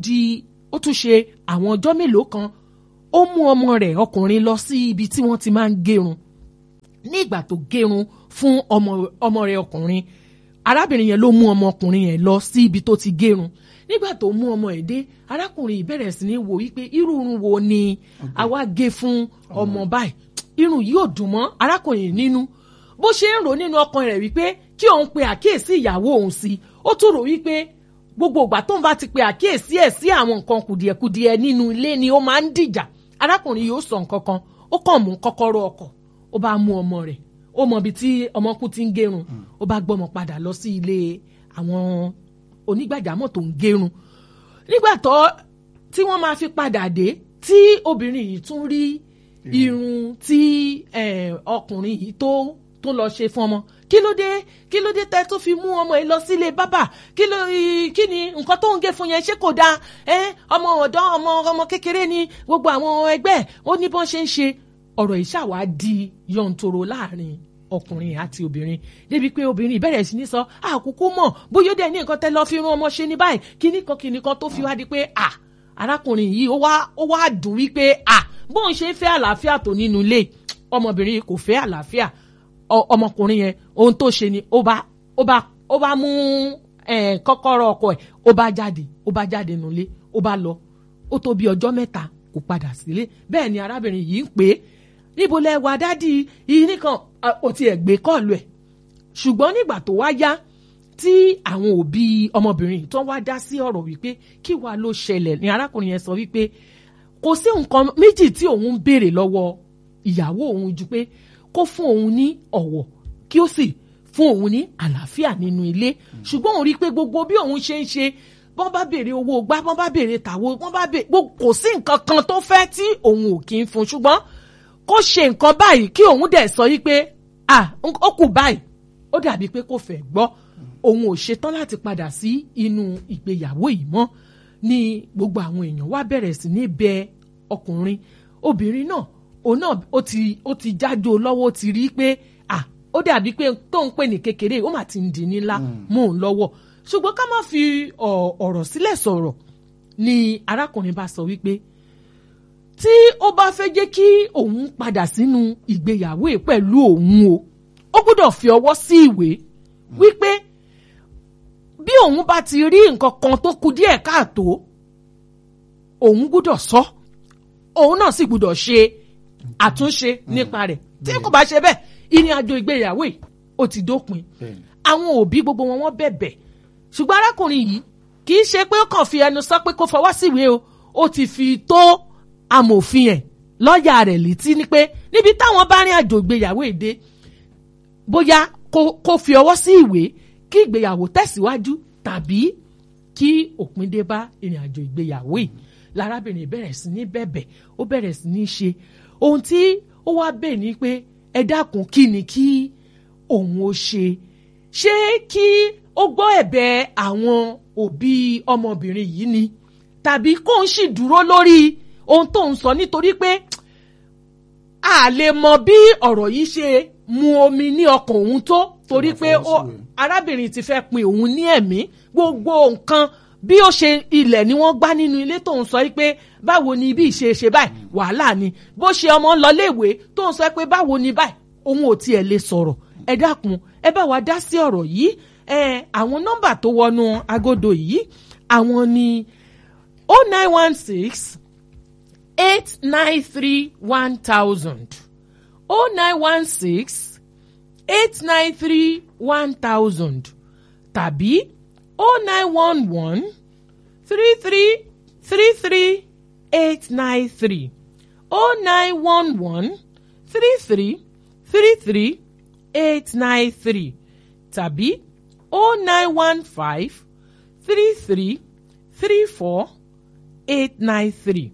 ṣe àwọn ọjọ́ mélòó kan ó mú ọmọ rẹ̀ ọkùnrin lọ sí ibi tí wọ́n ti máa ń gérun. ní ìgbà tó gérun fún ọmọ rẹ̀ ọkùnrin, arábìnrin yẹn ló mú ọmọkùnrin yẹn lọ sí ibi tó ti gérun. nígbà tó mú ọmọ ẹ̀ dé, arákùnrin yìí bẹ̀rẹ̀ sí ní wò wípé irú irun wo ni àwa gé fún ọmọ báyìí. irun yìí ò dùn mọ́ arákùnrin yìí nínú. bó ṣe ń rò nínú ọkàn rẹ̀ wípé kí òun pe àkíyèsí ìyàwó òun sí, ó tún rò wípé gbogbo ìgbà tóun bá ti pe àkíyèsí ẹ̀ sí àwọn nǹkan kùdìẹ̀kudiẹ nínú ilé ni ó máa ń dìjà. arákùnrin yìí ó sọ nǹkan kan, ó kàn mú kọ́kọ́rọ́ ọkọ̀, ó bá mú ọmọ rẹ̀, ó mọ ibi tí ọmọkú ti ń gérun, ó bá gbọ́mọ padà lọ sí ilé àwọn onígbàjámọ̀ tó ń gérun. nígbà tí wọ́n máa fi padà dé, tí obìnrin yìí tún rí irun tí ọkùnrin yìí tó lọ ṣe fún ọmọ. kí ló dé tẹ́ tó fi mú ọmọ yìí lọ sílé bábà? kí ni nǹkan tó ń gé fún yẹn, ṣé kò dáa? ọmọ ọ̀dọ́ ọmọ kékeré ni gbogbo àwọn ẹgbẹ́ ó ní bọ́n ṣe ń ṣe. ọ̀rọ̀ yìí ṣàwá di yọ̀ǹtòrò láàrin ọkùnrin àti obìnrin, débi pé obìnrin ìbẹ̀rẹ̀ sí ní sọ àkókò mọ̀ bóyá ó dẹ̀ ní nǹkan tẹ́ lọ́ọ́ fi rán ọmọ ṣe ní báyìí kíní kan tó fi wá di pé arákùnrin yìí ó wá dùn wípé bóun ṣe ń fẹ́ àlàáfíà tó nínú ilé, ọmọbìnrin yìí kò fẹ́ àlàáfíà. ọmọkùnrin yẹn ohun tó ṣe ni ó bá mú kọ́kọ́rọ́ ọkọ̀ ẹ̀, ó bá jáde nulẹ̀, ó bá lọ. ó tó bí ọjọ́ mẹ́ta kò padà sílé. bẹ́ẹ̀ ni arábìnrin yìí ń pè é, níbo lẹ wà dádì yìí nìkan, ó ti ẹ̀ gbé kọ́ọ̀lù ẹ̀. ṣùgbọ́n nígbà tó wá yá tí àwọn òbí ọmọbìnrin tó wá dá sí ọ̀rọ̀ wípé kí wàá ló ṣẹlẹ̀, ni arákùnrin yẹn sọ wípé kò sí nǹkan méjì tí òun ń béèrè lọ́wọ́ ìyàwó òun ju pé kó fún òun ní ọ̀wọ̀, kí ó sì fún òun ní àlàáfíà nínú ilé. ṣùgbọ́n òun rí i pé gbogbo bí òun ṣe ń ṣe, bọ́n bá béèrè owó gbá, bọ́n bá béèrè tàwo, bọ́n bá béèrè kò sí nǹkan kan tó fẹ́ tí òun ò kí ń fún. ṣùgbọ́n kó ṣe nǹkan báyìí kí òun dẹ̀ sọ yí pé ó kù báyìí, ó dàbí pé kò fẹ́ gbọ́. òun ò ṣetán láti padà sí inú ìgbéyàwó yìí mọ́. ni gbogbo àwọn èèyàn wá bẹ̀rẹ̀ sí ní bẹ ọkùnrin. obìnrin náà òun náà ó ti jájó lọ́wọ́, ó ti rí pé ó dàbí pé tó ń pè ní kékeré ó mà ti ń di nílá mọ́ òun lọ́wọ́. ṣùgbọ́n ká má fi ọ̀rọ̀ sílẹ̀ sọ̀rọ̀, ni arákùnrin bá sọ wípé tí ó bá fẹ́ jẹ́ kí òun padà sínú ìgbéyàwó yìí pẹ̀lú òun ó gbọ́dọ̀ fi ọwọ́ sí ìwé wípé bí òun bá ti rí nǹkan kan tó kù díẹ̀ káàtó, òun gbọ́dọ̀ sọ, òun náà sì gbọ́dọ̀ ṣe àtúnṣe nípa rẹ̀. tí kò bá ṣe bẹ́ẹ̀, ìrìn àjò ìgbéyàwó yìí ó ti dópin. àwọn òbí gbogbo wọn bẹ̀bẹ̀, ṣùgbọ́n arákùnrin yìí kì í ṣe pé ó kàn fi ẹnu sọ pé kó fọwọ́ síwèé ó ti fi tó amòfin ẹ̀ lọ́ọ̀yà rẹ̀ létí ní pé níbi táwọn bá rìn àjò ìgbéyàwó èdè, bóyá kó fi ọwọ́ sí ìwé kí ìgbéyàwó tẹ̀síwájú tàbí kí òpin dé bá ìrìn àjò ìgbéyàwó yìí. lárábìnrin bẹ̀rẹ̀ sí ní bẹ̀bẹ̀, ó bẹ̀rẹ̀ sí ní ṣe ohun tí ó wá bẹ̀ ní pé ẹ dákun kí ni kí òun ó ṣe kí ó gbọ́ ẹ̀bẹ̀ àwọn òbí ọmọbìnrin yìí ni tàbí kó ń sì dúró lórí ohun tó ń sọ, nítorí pé a lè mọ bí ọ̀rọ̀ yìí ṣe mu omi ní ọkàn òun tó, torí pé arábìnrin ti fẹ́ pin òun ní ẹ̀mí. gbogbo nǹkan bí ó ṣe ilẹ̀ ni wọ́n gbá nínú ilé tó ń sọ pé báwo ni ibi ìṣe báyìí wàhálà ni, bó ṣe ọmọ ń lọ léèwé tó ń sọ pé báwo ni báyìí, òun ò tiẹ̀ lè sọ̀rọ̀. ẹ dákun ẹ bá wa dá sí ọ̀rọ̀ yìí. àwọn nọ́mbà tó wọnú agodo yìí àwọn ni 0916 893 1000 0916 893 1000 tàbí 0911 33 893 0911 33 893 tàbí 0915 33 34 893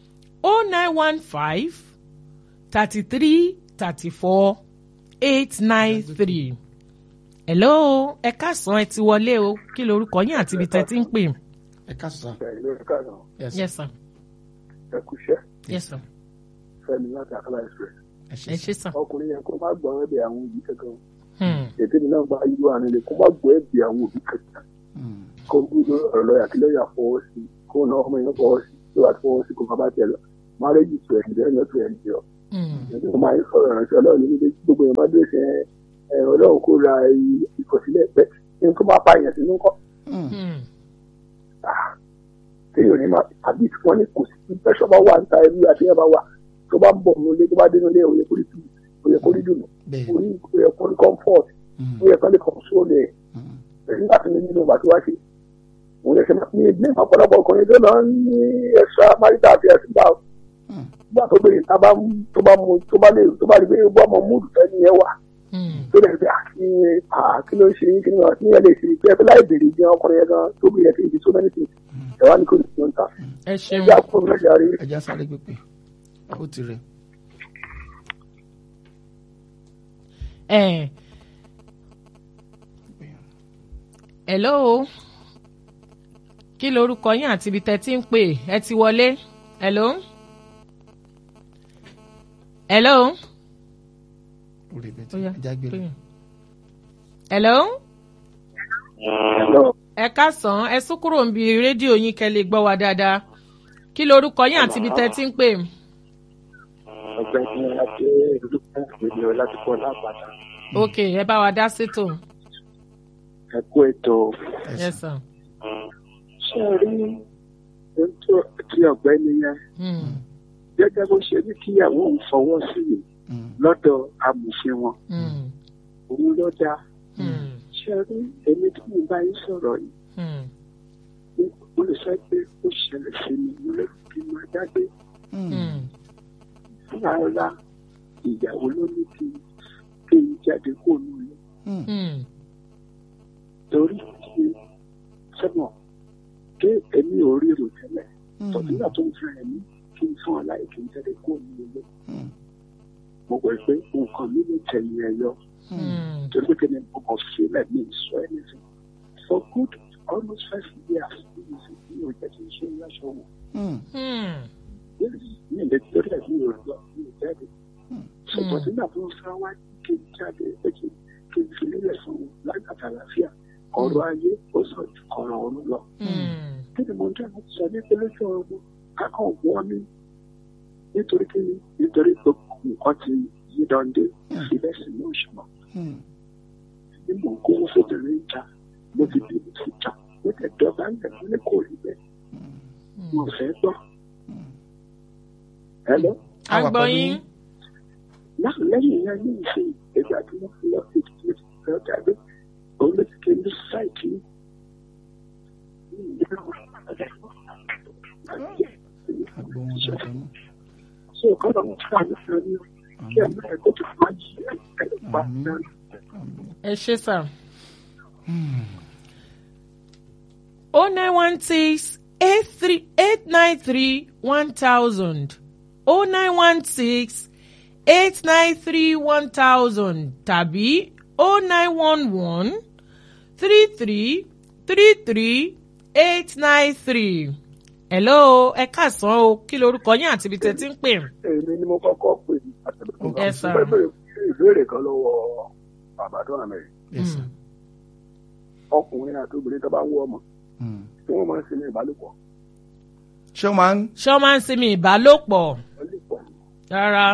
0915 33 34 893. hello ẹ káàsán, ẹ ti wọlé o, kí lorúkọ yín àti ibi tẹ́ ti ń pè. ẹ káàsán. yes sir. ẹ kúṣẹ́. yes sir. Fẹ́mi láti Akala Express. ẹ ṣe sàn. ọkùnrin yẹn kó má gbọ́ ẹ̀bẹ̀ àwọn òbí kankan ètò ìnáwó bá yíyọ àná lè kó má gbọ́ ẹ̀bẹ̀ àwọn òbí kankan kó gbúdọ̀ ọ̀rọ̀ lọ́yà kí lọ́yà fọwọ́ sí kó náà ọmọ yẹn fọwọ́ sí tó wà fọwọ́ sí kó má bá tẹ̀ lọ márẹ́jì tó ẹ̀ ǹjẹ́ tó ẹ̀ ǹjẹ́ ọ. ètò máa ń sọ̀rọ̀ ìrànṣẹ́ ọlọ́run ní ilé gbogbo yẹn bá dé ṣe ọlọ́run kó ra ìkọ̀sílẹ̀ pẹ́ ní tó bá pa èèyàn sínú kọ́. téèyàn ní àbí tí wọ́n ní kò sí pẹ́ṣọ́ bá wà níta ẹrú àti ẹ̀ bá wà tó bá ń bọ̀ nílé tó bá dé nílé òye kórì tù òye kórì dùnú òye kórì comfort òye kórì console ẹ̀ nígbà tí nínú ìgbà tó wá ṣe òun lè ṣe máa ní ilé ọ̀pọ̀lọpọ̀ ọkùnrin tó lọ ní extra marital affairs nígbà tó bèrè tó bá rí pé ó bọ́ ọmọ múùdù fẹ́ ní ẹ wà tó lè fi kí ló ń ṣe kí ni wọ́n lè ṣe pé ẹ láì bèrè jẹ́ ọkùnrin yẹn gan tó bí ẹ fi ìdí so many things ẹ wá ní kò ní kí wọ́n ta ẹ ṣeun ẹjẹ́ àkókò mẹ́jọ rí. ẹja sáré pépè ó ti rẹ. hello kí lorúkọ yín àti ibi tẹ́ ti ń pè ẹ ti wọlé hello. hello. hello. ẹ káàsán ẹ sún kúrò níbi rédíò yín kẹ́ lè gbọ́ wa dáadáa kí lorúkọ yín àti ibi tẹ́ ti ń pè. ọ̀gbẹ́ni adé olùkọ́ ìpínlẹ̀ láti kọ́ lápáta. ok ẹ bá wa dá sétò. ẹ kú ètò. yes sir. ṣé ẹ rí ohun tó ti ọ̀gbẹ́ni yẹn gẹ́gẹ́ bó ṣe ní kíyàwó òun fọwọ́ sí i lọ́dọ̀ amòfin wọn òun ló dáa. ṣé ẹ rí èmi tí mo bá yín sọ̀rọ̀ yìí mo lè sọ pé ó ṣẹlẹ̀ sí mi mo lè fi máa dágbé. rárá ìyàwó ló ní kí n jáde kó nù ilé. torí kí sẹ́mọ̀ ké èmi ò rí èrò tẹ́lẹ̀ tọ̀túnlá tó ń fẹ́ ẹ̀mí kí n fún ọ láì kí n jáde kó nù ilé. mo gbọ́ pé nǹkan mi lè tẹ̀yìn ẹ̀ yọ. torí pé kí ni mo kàn sílẹ̀ mi sọ anything for good almost 5 years mi ò jẹ́ kí n ṣe ìyáṣọ wò. mi lè torí ẹ̀ mi ò lọ mi ò jáde. ṣùgbọ́n tí náà tó ń fẹ́ wá kí n jáde pé kí n fi nílẹ̀ fún un lágbàtà àlàáfíà ọ̀rọ̀ ayé ó sọ ju ọ̀rọ̀ ọ̀run lọ. kí ni mo jẹ́ láti sọ ní pẹ̀lú ọ̀run kákan wọ́n ní nítorí kí ni nítorí pé nǹkan ti yí dọ́ndé ìfilẹ̀ sí ní òṣùwọ̀n. ní mò ń kó fóbìnrin ìjà mo ti bìbì sí ìjà mo tẹ̀ dọ́gba ń bẹ̀ wọ́n ní kò rí bẹ́ẹ̀. mo fẹ́ gbọ́. hello. agbọ́yìn. náà lẹ́yìn yẹn ní ìṣe ìgbà tí wọ́n fi lọ sí ìdílé ìfẹ́ jáde òun ló ti kéde sáìtì so kọ́nà mo fún àwọn ìfẹ́ ní kí ẹ̀ máa ẹ̀kọ́ tó fún wa yí ẹ̀ pa náà. ẹ ṣe sà. 0916 893 1000 0916 893 1000 tàbí 0911 33 33 893. hello ẹ káàsán o kí lorúkọ yín àti ibi tẹ́ ti ń pè. èmi ni mo kọ́kọ́ pè ní àtẹ̀lẹ́kọ̀ọ́ Yes, sir. ìbéèrè kan lọ́wọ́ bàbá tó hàn mẹ́rin. ọkùnrin àti obìnrin tó bá ń wọ ọmọ tí wọ́n máa ń sinmi ìbálòpọ̀. ṣé o máa ń. ṣé wọ́n máa ń sinmi ìbálòpọ̀ ìbálòpọ̀ rárá.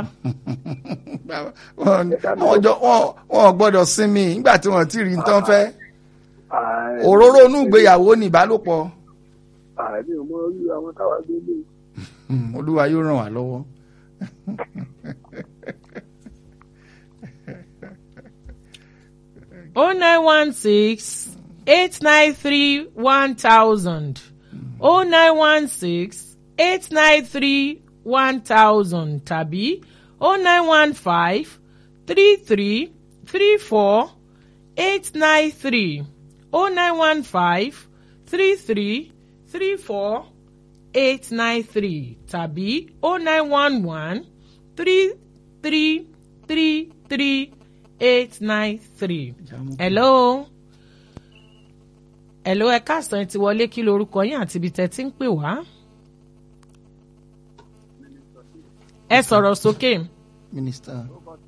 wọn gbọ́dọ̀ sinmi nígbà tí wọ́n ti rí nǹkan fẹ́. òróró inú ìgbéyàwó ní ìbálòpọ̀. àìní ò mọ orí àwọn táwa gbé lé. olúwa yóò ràn wá lọ́wọ́. Oh 916 893 1000 0916 893 1000 tàbí 0915 33 34 893 0915 33 34 893 tàbí 0911 33 33 893. hello hello ẹ káàsán ẹ ti wọlé kí lorúkọ yín àti ibi tẹ́ ti ń pè wá. ẹ sọ̀rọ̀ sókè. Minister.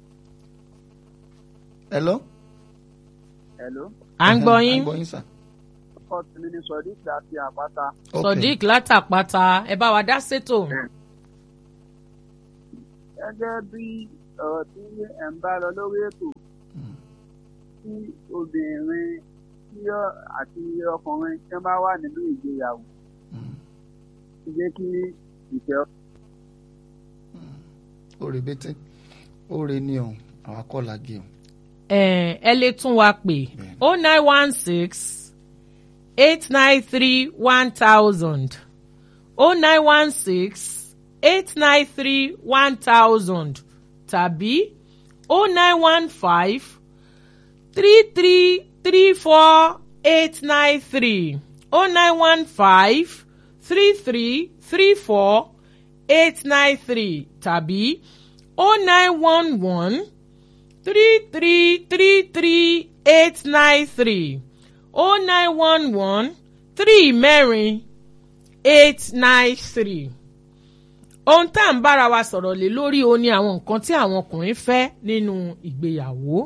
Hello. Hello. À ń gbọ́ yín. À ń gbọ́ yín sà. Ọkọ tèmi ni Sodiq láti Àpáta. Sodiq látàpáta ẹ bá wa dá sétò. Gẹ́gẹ́ bí ọ̀rọ̀ tí ẹ̀ ń bá lọ lórí ètò tí obìnrin àti ọkùnrin tí wọ́n bá wà nínú ìgbéyàwó ti jẹ́ kí ìfẹ́. Oore bẹ́tẹ̀ oore ni ọ̀hún àwọn akọ́là gé ọ̀hún. Ẹ lè tún wa pè 0916 893 1000 0916 893 1000 tàbí 0915 3334 893 0915 3334 893 tàbí 0911 3333 893 0911 3 mẹ́rin 893. Ohun tá à ń bára wa sọ̀rọ̀ lé lórí o ní àwọn nǹkan tí àwọn ọkùnrin fẹ́ nínú ìgbéyàwó.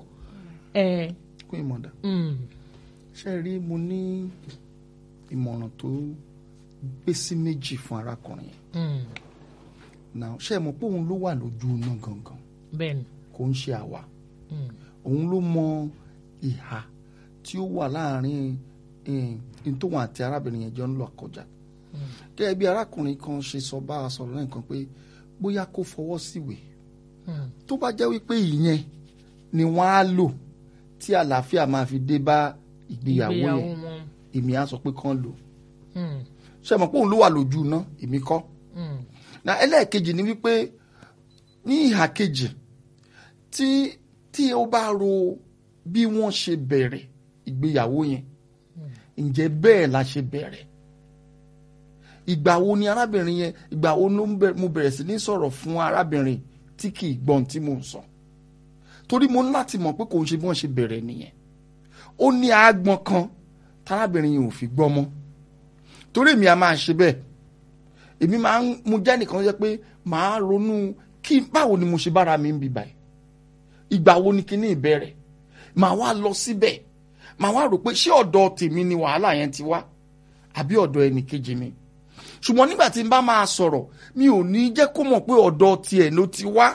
Kún ìmọ̀dà. Ṣé rí mo ní ìmọ̀ràn tó gbé sí méjì fún arákùnrin yẹn. Now ṣé ẹ mọ̀ pé òun ló wà lójú iná gangan. Bẹ́ẹ̀ni. Kò ń ṣe àwa. Òun ló mọ ìhà tí ó wà láàrin ntòun àti arábìnrin yẹn jọ ń lọ kọjá. Gẹ́gẹ́ bí arákùnrin kan ṣe sọ bá a sọ̀rọ̀ lẹ́ẹ̀kan pé bóyá kó fọwọ́ síwèé. Tó bá jẹ́ wípé ìyẹn ni wọ́n á lò tí àlàáfíà máa fi dé bá ìgbéyàwó yẹn èmi á sọ pé kán lò. Ṣé ẹ mọ̀ pé òun ló wà lójú iná èmi kọ́. Na ẹlẹ́ẹ̀kejì ni wípé ní ìhà kejì tí ó bá ro bí wọ́n ṣe bẹ̀rẹ̀ ìgbéyàwó yẹn ǹjẹ́ bẹ́ẹ̀ la ṣe bẹ̀rẹ̀. Ìgbà wo ni arábìnrin yẹn ìgbà wo ló mo bẹ̀rẹ̀ sí ní sọ̀rọ̀ fún arábìnrin tí kì í gbọ́n tí mò ń sọ. Torí mo ní láti mọ̀ pé kò ń ṣe bí wọ́n ṣe bẹ̀rẹ̀ nìyẹn. Ó ní àgbọn kan tárábìnrin yẹn ò fi gbọ́ mọ́. Torí èmi a máa ṣe bẹ́ẹ̀. Èmi mo jẹ́ nìkan jẹ́ pé màá ronú báwo ni mo ṣe bára mi ń bí báyìí. Ìgbà wo ni kíní ìbẹ̀rẹ̀. Màá wá lọ síbẹ̀. Màá wá rò pé ṣé ọ̀dọ̀ tèmi ni wàhálà yẹn ti wá àbí ọ̀dọ̀ ẹnì kejì mi. Ṣùgbọ́n nígbà tí n bá máa sọ̀rọ̀ mi ò ní jẹ́ kó mọ̀ pé ọ̀dọ̀ tiẹ̀ ló ti wá.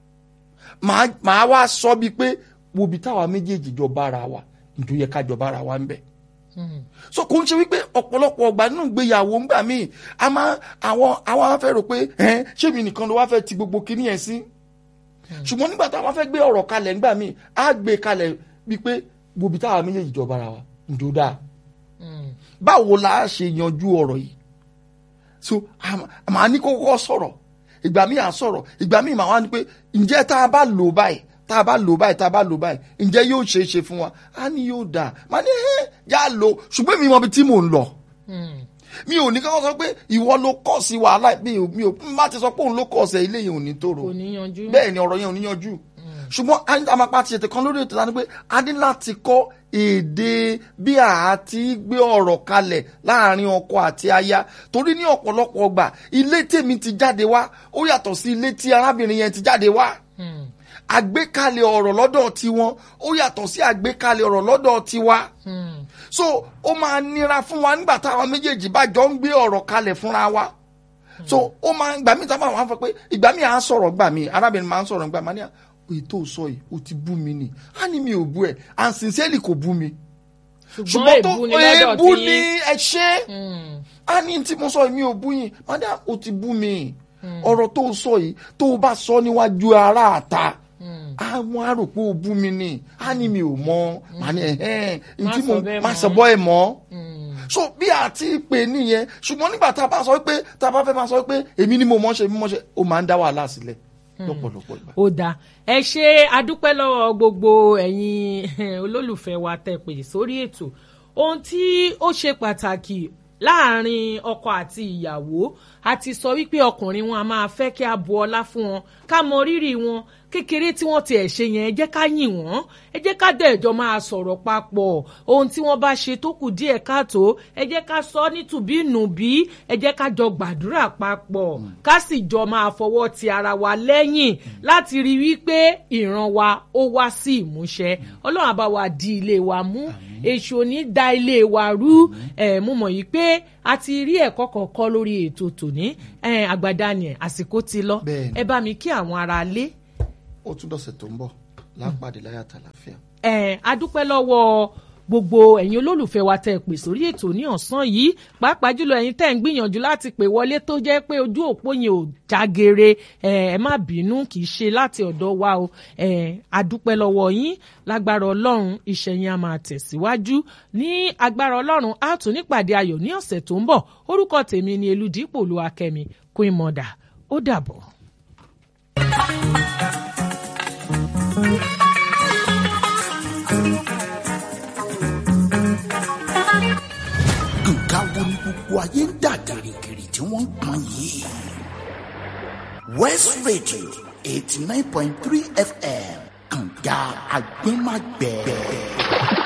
Màá wá sọ bíi pé wo bí táwa méjèèjì jọ bára wa nítorí yẹ ká jọ bára wa ń bẹ̀. So kò ń ṣe wípé ọ̀pọ̀lọpọ̀ ọgbà nínú ìgbéyàwó ńgbà míì àwọn afẹ́ rò pé ṣé mi nìkan ló wá fẹ́ ti gbogbo kíní ẹ̀ sí. Ṣùgbọ́n nígbà táwọn fẹ́ gbé ọ̀rọ̀ kalẹ̀ ńgbà míì á gbé kalẹ̀ bíi pé wo bí táwa méjèèjì jọ bára wa nítorí dáa. Báwo la ṣe yanjú ọ̀rọ̀ yìí? So màá ní kókó sọ̀rọ̀ ìgbà míì à sọ̀rọ̀ ìgbà míì màá wá ní pé ǹjẹ́ tá a bá lò báyìí ǹjẹ́ yóò ṣe é ṣe fún wa á ní yóò dáa màá ní já lò ṣùgbọ́n mi mọ ibi tí mò ń lọ. Mi ò ní kọ́kọ́ sọ pé ìwọ ló kọ̀ sí wàhálà mi ò má ti sọ pé òun ló kọ̀ ọ̀sẹ̀ ilé yẹn ò ní tòrò bẹ́ẹ̀ ni ọ̀rọ̀ yẹn ò ní yanjú. Ṣùgbọ́n àmàpá ti ṣètò kan lórí ètò láti pé a ní láti kọ́ èdè bí a ti gbé ọ̀rọ̀ kalẹ̀ láàrin ọkọ àti aya torí ní ọ̀pọ̀lọpọ̀ ọgbà ilé tèmi ti jáde wá ó yàtọ̀ sí ilé tí arábìnrin yẹn ti jáde wá. Àgbékalẹ̀ ọ̀rọ̀ lọ́dọ̀ tiwọn ó yàtọ̀ sí àgbékalẹ̀ ọ̀rọ̀ lọ́dọ̀ tiwa. So ó máa nira fún wa nígbà táwa méjèèjì bá jọ ń gbé ọ̀rọ̀ kalẹ̀ fúnra wa. So ó máa gbà mí tábà wà fún pé ìgbà mi à ń sọ̀rọ̀ gbà mí arábìnrin máa ń sọ̀rọ̀ gbà máa ní èyí tó sọ yìí ó ti bú mi ni á ní mi ò bú ẹ and sincerely kò bú mi. Ṣùgbọ́n tó èébú ni ẹ ṣe á ní tí mo sọ yìí mi ò bú yín máa ní ó ti bú mi ọ̀rọ̀ tó sọ yìí tó bá sọ níwájú ará àta àwọn arò pé ó bú mi ni á ní mi ò mọ màá ní ntí mo má sọ bọ́ ẹ mọ́. So bí a ti pè nìyẹn ṣùgbọ́n nígbà tá a bá sọ pé tá a bá fẹ́ máa sọ pé èmi ni mo mọ̀ ṣe ó máa ń dá wàhálà sílẹ̀ lọ́pọ̀lọpọ̀ ìgbà. Ó dáa ẹ ṣe adúpẹ́ lọ́wọ́ gbogbo ẹ̀yin olólùfẹ́ wa tẹ́ pè sórí ètò ohun tí ó ṣe pàtàkì láàrin ọkọ àti ìyàwó a ti sọ wípé ọkùnrin wọn a máa fẹ́ kí a bu ọlá fún wọn ká mọ rírì wọn kékeré tí wọ́n ti ẹ̀ ṣe yẹn ẹ jẹ́ ká yìn wọ́n ẹ jẹ́ ká dẹ̀jọ́ máa sọ̀rọ̀ papọ̀ ohun tí wọ́n bá ṣe tó kù díẹ̀ káàtó ẹ jẹ́ ká sọ nítùbínùbí ẹ jẹ́ ká jọ gbàdúrà papọ̀ ká sì jọ máa fọwọ́ ti ara wa lẹ́yìn láti rí wípé ìran wa ó wá sí ìmúṣẹ ọlọ́run á bá wa di ilé wa mú èṣù ò ní da ilé wa rú mo mọ̀ yìí pé a ti rí ẹ̀kọ́ kọ̀ọ̀kan lórí ètò tòní àgbàdá ni àsìkò ti lọ ẹ bá mi kí àwọn ará lé. ó tún dọ̀sẹ̀ tó ń bọ̀ lápàdé láyà tàlàfíà. a dúpẹ́ lọ́wọ́ gbogbo ẹ̀yin olólùfẹ́ wa tẹ́ ẹ pè sórí ètò ní ọ̀sán yìí pàápàá jùlọ ẹ̀yin tẹ́ ń gbìyànjú láti pè wọlé tó jẹ́ pé ojú òpó yẹn ò jágere ẹ má bínú kì í ṣe láti ọ̀dọ̀ wa o a dúpẹ́ lọ́wọ́ yín lágbára ọlọ́run iṣẹ́ yín á máa tẹ̀síwájú ní agbára ọlọ́run á tún nípàdé ayọ̀ ní ọ̀sẹ̀ tó ń bọ̀ orúkọ tèmi ni Elúdípò Olúwakẹ́mi Queen Mother ó dàbọ̀. nǹkan wo ni gbogbo ayé ń dà gìrìgìrì tí wọ́n ń pọn yìí. West Radio 89.3 FM kànga àgbẹ̀màgbẹ̀.